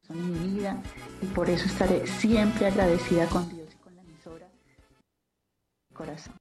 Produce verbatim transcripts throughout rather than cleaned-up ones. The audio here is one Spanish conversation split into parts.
en mi vida y por eso estaré siempre agradecida con Dios y con la emisora de corazón.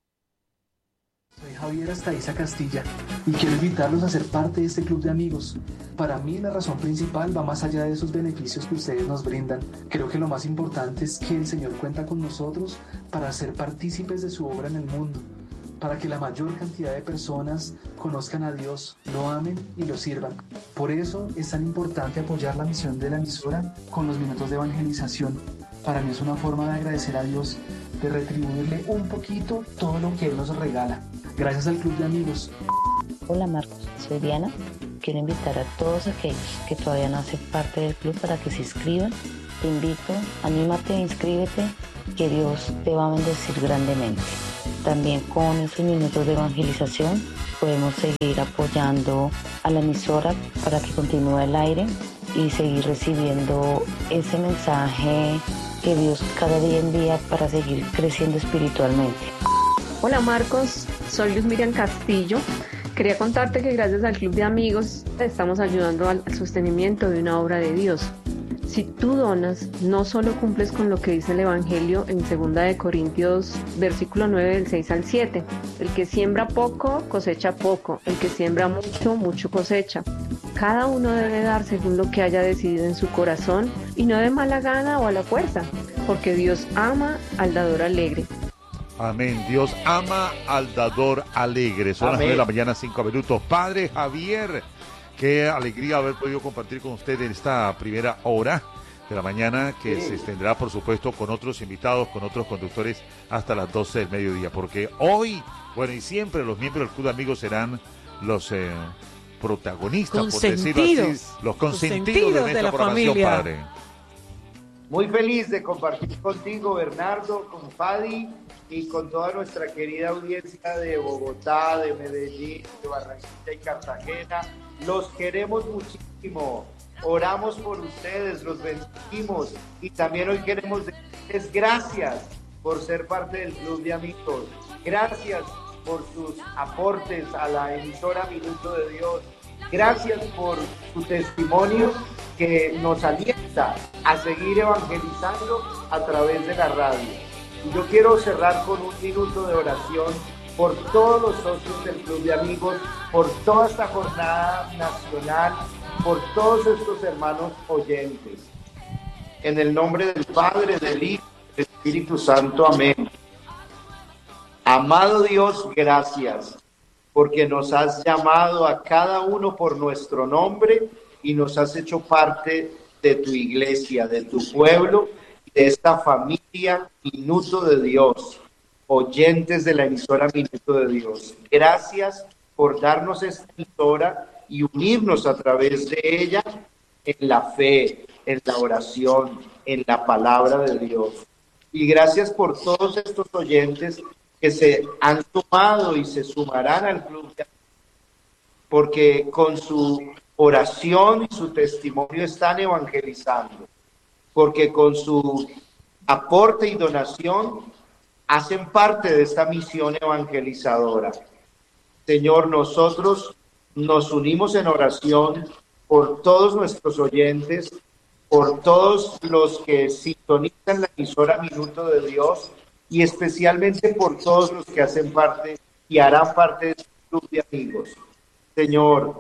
Soy Javier Astaiza Castilla y quiero invitarlos a ser parte de este club de amigos. Para mí la razón principal va más allá de esos beneficios que ustedes nos brindan. Creo que lo más importante es que el Señor cuenta con nosotros para ser partícipes de su obra en el mundo, para que la mayor cantidad de personas conozcan a Dios, lo amen y lo sirvan. Por eso es tan importante apoyar la misión de la emisora con los minutos de evangelización. Para mí es una forma de agradecer a Dios, de retribuirle un poquito todo lo que Él nos regala. Gracias al Club de Amigos. Hola Marcos, soy Diana. Quiero invitar a todos aquellos que todavía no hacen parte del club para que se inscriban. Te invito, anímate, inscríbete, que Dios te va a bendecir grandemente. También con esos minutos de evangelización podemos seguir apoyando a la emisora para que continúe al aire y seguir recibiendo ese mensaje que Dios cada día envía para seguir creciendo espiritualmente. Hola Marcos, soy Luz Miriam Castillo. Quería contarte que gracias al Club de Amigos estamos ayudando al sostenimiento de una obra de Dios. Si tú donas, no solo cumples con lo que dice el Evangelio en segunda de Corintios, versículo nueve, del seis al siete. El que siembra poco, cosecha poco. El que siembra mucho, mucho cosecha. Cada uno debe dar según lo que haya decidido en su corazón y no de mala gana o a la fuerza, porque Dios ama al dador alegre. Amén. Dios ama al dador alegre. Son las nueve de la mañana, cinco minutos. Padre Javier, qué alegría haber podido compartir con usted en esta primera hora de la mañana, que sí se extenderá, por supuesto, con otros invitados, con otros conductores, hasta las doce del mediodía. Porque hoy, bueno, y siempre los miembros del Club de Amigos serán los eh, protagonistas, por decirlo así, los consentidos, consentidos de, de la familia. Padre. Muy feliz de compartir contigo, Bernardo, con Fadi y con toda nuestra querida audiencia de Bogotá, de Medellín, de Barranquilla y Cartagena. Los queremos muchísimo, oramos por ustedes, los bendecimos y también hoy queremos decirles gracias por ser parte del Club de Amigos. Gracias por sus aportes a la emisora Minuto de Dios. Gracias por su testimonio que nos alienta a seguir evangelizando a través de la radio. Y yo quiero cerrar con un minuto de oración por todos los socios del Club de Amigos, por toda esta jornada nacional, por todos estos hermanos oyentes. En el nombre del Padre, del Hijo y del Espíritu Santo. Amén. Amado Dios, gracias, porque nos has llamado a cada uno por nuestro nombre y nos has hecho parte de tu iglesia, de tu pueblo, de esta familia Minuto de Dios, oyentes de la emisora Minuto de Dios. Gracias por darnos esta emisora y unirnos a través de ella en la fe, en la oración, en la palabra de Dios. Y gracias por todos estos oyentes que se han sumado y se sumarán al club, porque con su oración y su testimonio están evangelizando, porque con su aporte y donación hacen parte de esta misión evangelizadora. Señor, nosotros nos unimos en oración por todos nuestros oyentes, por todos los que sintonizan la emisora Minuto de Dios y especialmente por todos los que hacen parte y harán parte de este club de amigos. Señor,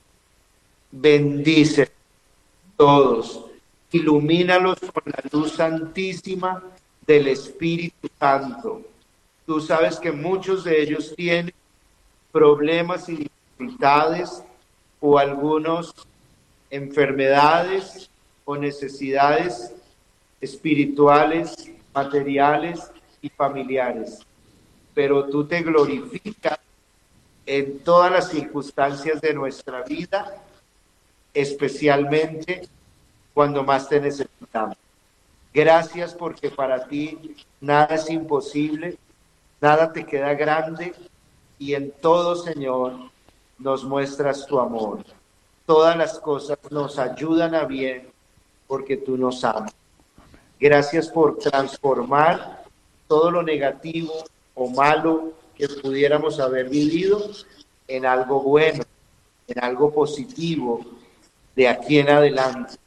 bendice a todos, ilumínalos con la luz santísima del Espíritu Santo. Tú sabes que muchos de ellos tienen problemas y dificultades o algunos enfermedades o necesidades espirituales, materiales y familiares. Pero tú te glorificas en todas las circunstancias de nuestra vida, especialmente cuando más te necesitamos. Gracias porque para ti nada es imposible, nada te queda grande y en todo, Señor, nos muestras tu amor. Todas las cosas nos ayudan a bien porque tú nos amas. Gracias por transformar todo lo negativo o malo que pudiéramos haber vivido en algo bueno, en algo positivo de aquí en adelante.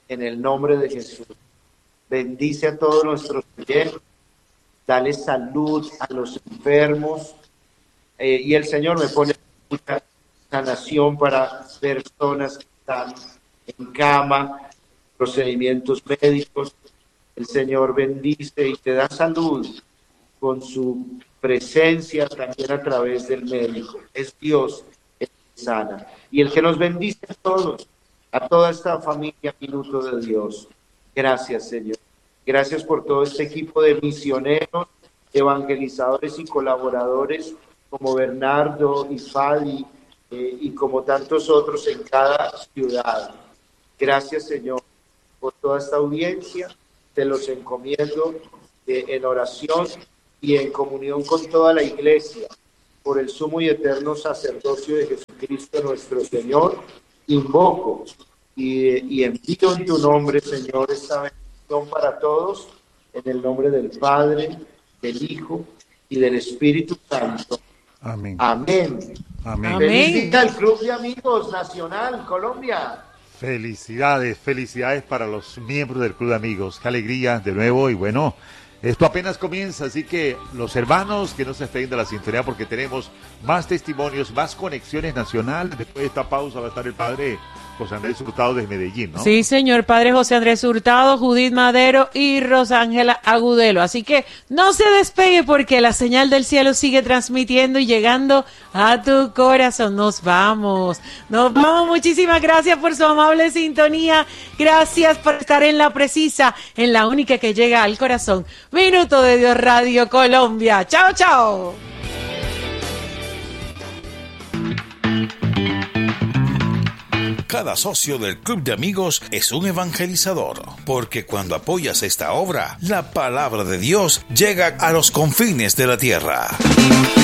en el nombre de Jesús. Bendice a todos nuestros oyentes, dale salud a los enfermos, eh, y el Señor me pone mucha sanación para personas que están en cama, procedimientos médicos. El Señor bendice y te da salud con su presencia también a través del médico. Es Dios el que sana. Y el que nos bendice a todos, a toda esta familia Minuto de Dios. Gracias, Señor. Gracias por todo este equipo de misioneros, evangelizadores y colaboradores como Bernardo y Fadi eh, y como tantos otros en cada ciudad. Gracias, Señor, por toda esta audiencia. Te los encomiendo eh, en oración y en comunión con toda la iglesia, por el sumo y eterno sacerdocio de Jesucristo nuestro Señor. Invoco y, y envío en tu nombre, Señor, esta bendición para todos, en el nombre del Padre, del Hijo y del Espíritu Santo. Amén. Amén. Amén. Feliz día al Club de Amigos Nacional Colombia. Felicidades, felicidades para los miembros del Club de Amigos. Qué alegría de nuevo. Y bueno, esto apenas comienza, así que los hermanos que no se despeguen de la sintonía, porque tenemos más testimonios, más conexiones nacionales. Después de esta pausa va a estar el padre José Andrés Hurtado de Medellín, ¿no? Sí, señor, padre José Andrés Hurtado, Judith Madero y Rosángela Agudelo. Así que no se despegue, porque la señal del cielo sigue transmitiendo y llegando a tu corazón. Nos vamos, nos vamos. Muchísimas gracias por su amable sintonía. Gracias por estar en la precisa, en la única que llega al corazón. Minuto de Dios Radio Colombia. Chao, chao. Cada socio del Club de Amigos es un evangelizador, porque cuando apoyas esta obra, la palabra de Dios llega a los confines de la tierra.